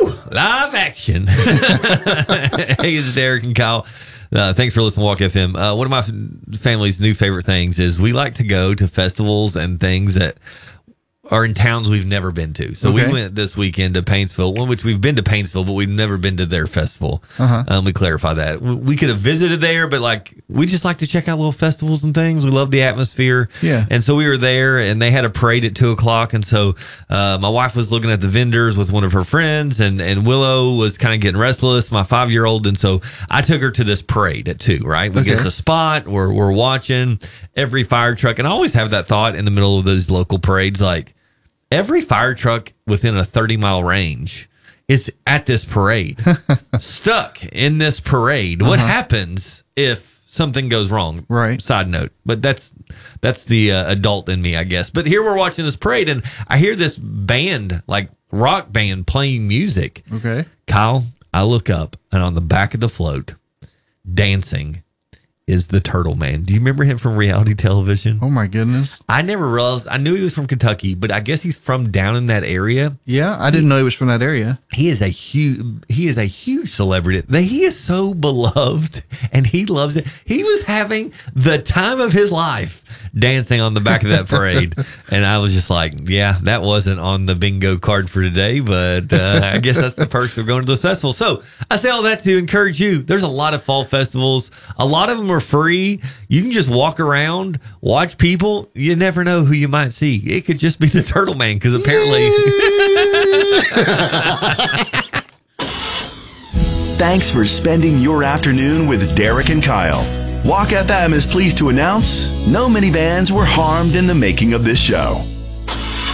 Woo! Live action. Hey, it's Derek and Kyle. Thanks for listening to Walk FM. One of my family's new favorite things is we like to go to festivals and things that are in towns we've never been to. So we went this weekend to Painesville, one which we've been to Painesville, but we've never been to their festival. We clarify that. We could have visited there, but like we just like to check out little festivals and things. We love the atmosphere. Yeah. And so we were there and they had a parade at 2:00. And so my wife was looking at the vendors with one of her friends and Willow was kind of getting restless, my 5-year-old. And so I took her to this parade at 2, right? We get a spot, we're watching every fire truck. And I always have that thought in the middle of those local parades, like, every fire truck within a 30-mile range is at this parade, stuck in this parade. What happens if something goes wrong? Right. Side note, but that's the adult in me, I guess. But here we're watching this parade, and I hear this band, like rock band, playing music. Okay. Kyle, I look up, and on the back of the float, dancing, is the Turtle Man. Do you remember him from reality television? Oh my goodness. I never realized. I knew he was from Kentucky, but I guess he's from down in that area. Yeah, I didn't know he was from that area. He is a huge celebrity. He is so beloved and he loves it. He was having the time of his life dancing on the back of that parade. And I was just like, yeah, that wasn't on the bingo card for today, but I guess that's the perks of going to those festivals. So I say all that to encourage you. There's a lot of fall festivals. A lot of them are free. You can just walk around, watch people. You never know who you might see. It could just be the Turtle Man because apparently. Thanks for spending your afternoon with Derek and Kyle. Walk FM is pleased to announce no minivans were harmed in the making of this show.